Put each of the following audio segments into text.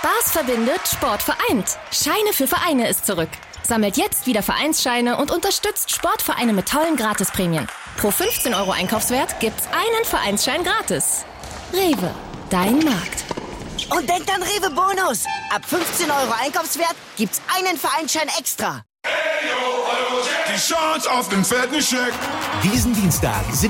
Spaß verbindet, Sport vereint. Scheine für Vereine ist zurück. Sammelt jetzt wieder Vereinsscheine und unterstützt Sportvereine mit tollen Gratisprämien. Pro 15 € Einkaufswert gibt's einen Vereinsschein gratis. Rewe, dein Markt. Und denkt an Rewe Bonus. Ab 15 € Einkaufswert gibt's einen Vereinsschein extra. Die Chance auf den fetten Scheck. Diesen Dienstag sind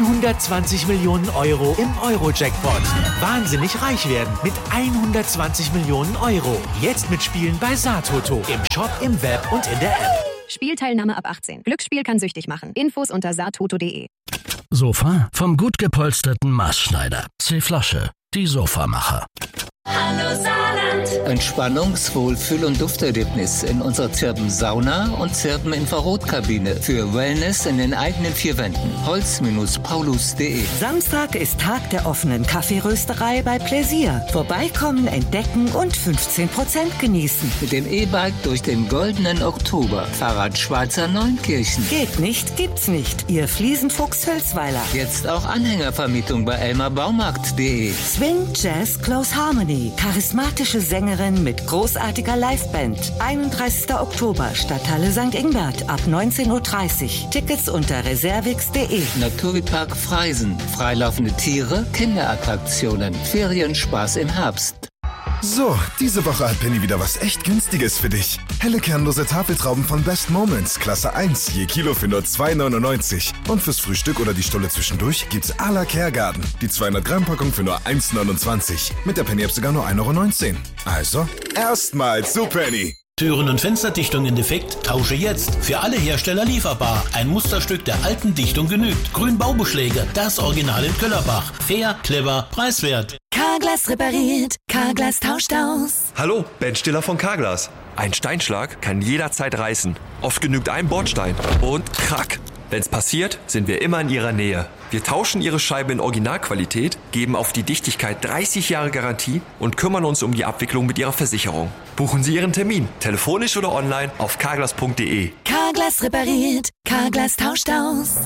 120 Millionen € im Euro-Jackpot. Wahnsinnig reich werden mit 120 Millionen €. Jetzt mitspielen bei Satoto. Im Shop, im Web und in der App. Spielteilnahme ab 18. Glücksspiel kann süchtig machen. Infos unter satoto.de. Sofa vom gut gepolsterten Maßschneider. C-Flasche. Die Sofamacher. Hallo Saarland. Entspannungs-, Wohlfühl- und Dufterlebnis in unserer Zirpen-Sauna und Zirpen-Infrarotkabine. Für Wellness in den eigenen 4 Wänden. Holz-paulus.de. Samstag ist Tag der offenen Kaffeerösterei bei Pläsier. Vorbeikommen, entdecken und 15% genießen. Mit dem E-Bike durch den goldenen Oktober. Fahrrad Schweizer Neunkirchen. Geht nicht, gibt's nicht. Ihr Fliesenfuchs Hölzweiler. Jetzt auch Anhängervermietung bei elmarbaumarkt.de. Swing, Jazz, Close Harmony. Charismatische Sängerin mit großartiger Liveband. 31. Oktober, Stadthalle St. Ingbert ab 19:30 Uhr. Tickets unter reservix.de. Naturpark Freisen. Freilaufende Tiere, Kinderattraktionen, Ferienspaß im Herbst. So, diese Woche hat Penny wieder was echt Günstiges für dich. Helle kernlose Tafeltrauben von Best Moments, Klasse 1, je Kilo für nur 2,99. Und fürs Frühstück oder die Stulle zwischendurch gibt's à la Kergarten. Die 200-Gramm-Packung für nur 1,29. Mit der Penny-App sogar nur 1,19 €. Also, erstmals zu Penny. Türen- und Fensterdichtung in Defekt? Tausche jetzt. Für alle Hersteller lieferbar. Ein Musterstück der alten Dichtung genügt. Grünbaubeschläge, das Original in Köllerbach. Fair, clever, preiswert. Carglass repariert, Carglass tauscht aus. Hallo, Ben Stiller von Carglass. Ein Steinschlag kann jederzeit reißen. Oft genügt ein Bordstein und krack. Wenn's passiert, sind wir immer in Ihrer Nähe. Wir tauschen Ihre Scheibe in Originalqualität, geben auf die Dichtigkeit 30 Jahre Garantie und kümmern uns um die Abwicklung mit Ihrer Versicherung. Buchen Sie Ihren Termin, telefonisch oder online auf carglass.de. Carglass repariert, Carglass tauscht aus.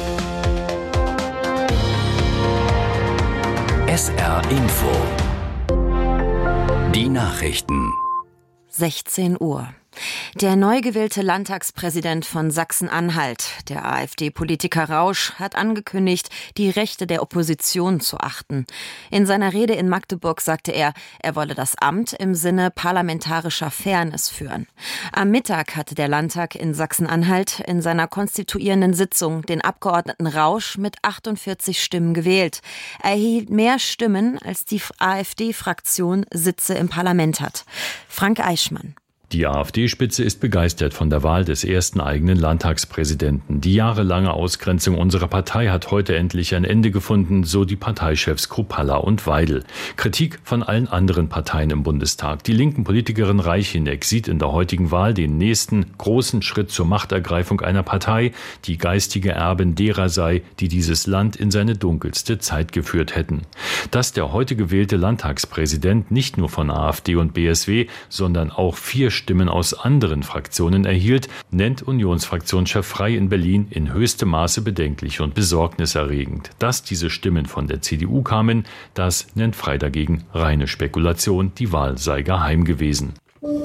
SR Info. Die Nachrichten. 16 Uhr. Der neu gewählte Landtagspräsident von Sachsen-Anhalt, der AfD-Politiker Rausch, hat angekündigt, die Rechte der Opposition zu achten. In seiner Rede in Magdeburg sagte er wolle das Amt im Sinne parlamentarischer Fairness führen. Am Mittag hatte der Landtag in Sachsen-Anhalt in seiner konstituierenden Sitzung den Abgeordneten Rausch mit 48 Stimmen gewählt. Er erhielt mehr Stimmen, als die AfD-Fraktion Sitze im Parlament hat. Frank Eichmann. Die AfD-Spitze ist begeistert von der Wahl des ersten eigenen Landtagspräsidenten. Die jahrelange Ausgrenzung unserer Partei hat heute endlich ein Ende gefunden, so die Parteichefs Kruppalla und Weidel. Kritik von allen anderen Parteien im Bundestag. Die linken Politikerin Reicheneck sieht in der heutigen Wahl den nächsten großen Schritt zur Machtergreifung einer Partei, die geistige Erbin derer sei, die dieses Land in seine dunkelste Zeit geführt hätten. Dass der heute gewählte Landtagspräsident nicht nur von AfD und BSW, sondern auch 4 Stimmen aus anderen Fraktionen erhielt, nennt Unionsfraktionschef Frey in Berlin in höchstem Maße bedenklich und besorgniserregend. Dass diese Stimmen von der CDU kamen, das nennt Frey dagegen reine Spekulation, die Wahl sei geheim gewesen.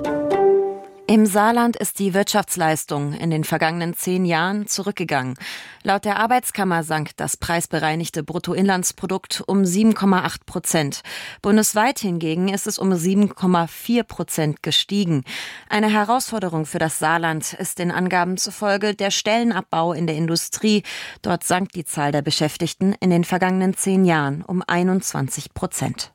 Im Saarland ist die Wirtschaftsleistung in den vergangenen 10 Jahren zurückgegangen. Laut der Arbeitskammer sank das preisbereinigte Bruttoinlandsprodukt um 7,8%. Bundesweit hingegen ist es um 7,4% gestiegen. Eine Herausforderung für das Saarland ist den Angaben zufolge der Stellenabbau in der Industrie. Dort sank die Zahl der Beschäftigten in den vergangenen 10 Jahren um 21%.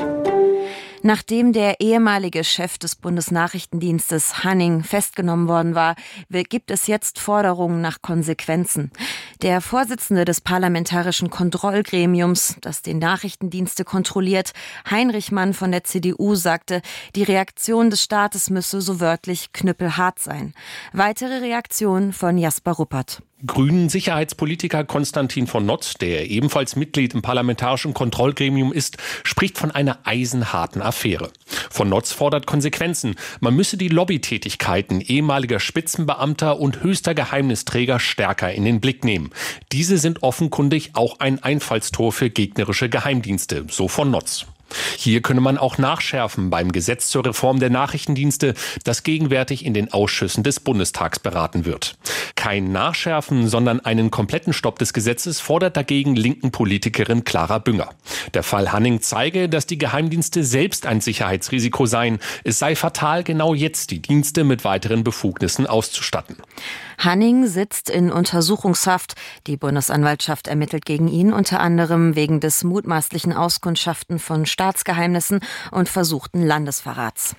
Nachdem der ehemalige Chef des Bundesnachrichtendienstes Hanning festgenommen worden war, gibt es jetzt Forderungen nach Konsequenzen. Der Vorsitzende des Parlamentarischen Kontrollgremiums, das die Nachrichtendienste kontrolliert, Heinrich Mann von der CDU, sagte, die Reaktion des Staates müsse so wörtlich knüppelhart sein. Weitere Reaktionen von Jasper Ruppert. Grünen-Sicherheitspolitiker Konstantin von Notz, der ebenfalls Mitglied im Parlamentarischen Kontrollgremium ist, spricht von einer eisenharten Affäre. Von Notz fordert Konsequenzen. Man müsse die Lobbytätigkeiten ehemaliger Spitzenbeamter und höchster Geheimnisträger stärker in den Blick nehmen. Diese sind offenkundig auch ein Einfallstor für gegnerische Geheimdienste, so von Notz. Hier könne man auch nachschärfen beim Gesetz zur Reform der Nachrichtendienste, das gegenwärtig in den Ausschüssen des Bundestags beraten wird. Kein Nachschärfen, sondern einen kompletten Stopp des Gesetzes fordert dagegen linken Politikerin Clara Bünger. Der Fall Hanning zeige, dass die Geheimdienste selbst ein Sicherheitsrisiko seien. Es sei fatal, genau jetzt die Dienste mit weiteren Befugnissen auszustatten. Hanning sitzt in Untersuchungshaft. Die Bundesanwaltschaft ermittelt gegen ihn unter anderem wegen des mutmaßlichen Auskundschaften von Staatsgeheimnissen und versuchten Landesverrats.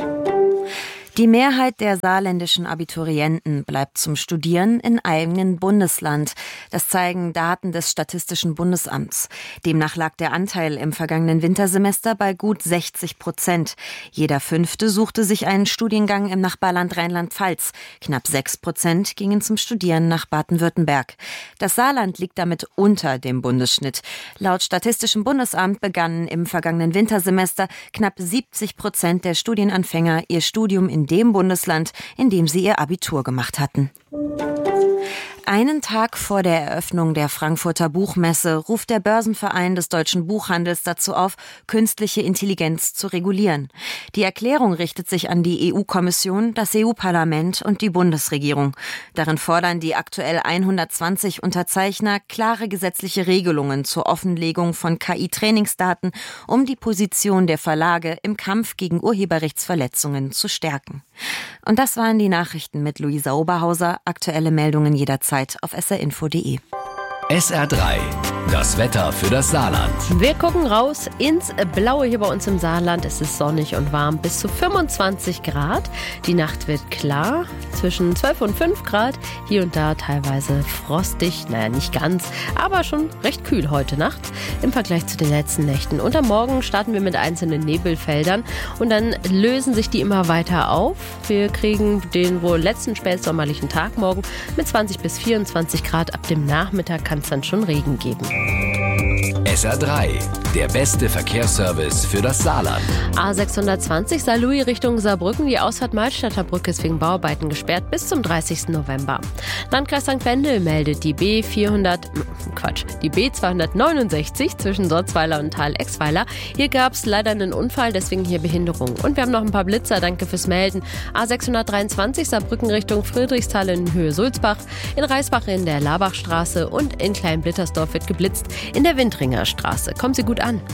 Die Mehrheit der saarländischen Abiturienten bleibt zum Studieren in eigenem Bundesland. Das zeigen Daten des Statistischen Bundesamts. Demnach lag der Anteil im vergangenen Wintersemester bei gut 60%. Jeder Fünfte suchte sich einen Studiengang im Nachbarland Rheinland-Pfalz. Knapp 6% gingen zum Studieren nach Baden-Württemberg. Das Saarland liegt damit unter dem Bundesschnitt. Laut Statistischem Bundesamt begannen im vergangenen Wintersemester knapp 70% der Studienanfänger ihr Studium in dem Bundesland, in dem sie ihr Abitur gemacht hatten. Einen Tag vor der Eröffnung der Frankfurter Buchmesse ruft der Börsenverein des deutschen Buchhandels dazu auf, künstliche Intelligenz zu regulieren. Die Erklärung richtet sich an die EU-Kommission, das EU-Parlament und die Bundesregierung. Darin fordern die aktuell 120 Unterzeichner klare gesetzliche Regelungen zur Offenlegung von KI-Trainingsdaten, um die Position der Verlage im Kampf gegen Urheberrechtsverletzungen zu stärken. Und das waren die Nachrichten mit Luisa Oberhauser. Aktuelle Meldungen jederzeit auf srinfo.de. SR3, das Wetter für das Saarland. Wir gucken raus ins Blaue hier bei uns im Saarland. Es ist sonnig und warm, bis zu 25 Grad. Die Nacht wird klar, zwischen 12 und 5 Grad. Hier und da teilweise frostig, naja, nicht ganz, aber schon recht kühl heute Nacht im Vergleich zu den letzten Nächten. Und am Morgen starten wir mit einzelnen Nebelfeldern und dann lösen sich die immer weiter auf. Wir kriegen den wohl letzten spätsommerlichen Tag morgen mit 20 bis 24 Grad. Ab dem Nachmittag kann es dann schon Regen geben. SR3, der beste Verkehrsservice für das Saarland. A620 Saarlouis Richtung Saarbrücken. Die Ausfahrt Malstadter Brücke ist wegen Bauarbeiten gesperrt bis zum 30. November. Landkreis St. Wendel meldet die B269 zwischen Sorzweiler und Thal-Exweiler. Hier gab es leider einen Unfall, deswegen hier Behinderung. Und wir haben noch ein paar Blitzer, danke fürs Melden. A623 Saarbrücken Richtung Friedrichsthal in Höhe Sulzbach. In Reisbach in der Labachstraße und in Kleinblittersdorf wird geblitzt in der Windringer Straße. Kommen Sie gut an.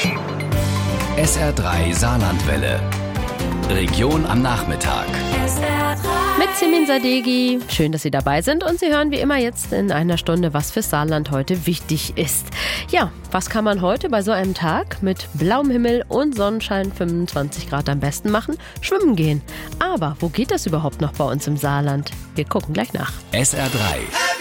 SR3 Saarlandwelle. Region am Nachmittag. Mit Simin Sadeghi. Schön, dass Sie dabei sind und Sie hören wie immer jetzt in einer Stunde, was für Saarland heute wichtig ist. Ja, was kann man heute bei so einem Tag mit blauem Himmel und Sonnenschein 25 Grad am besten machen? Schwimmen gehen. Aber wo geht das überhaupt noch bei uns im Saarland? Wir gucken gleich nach. SR3.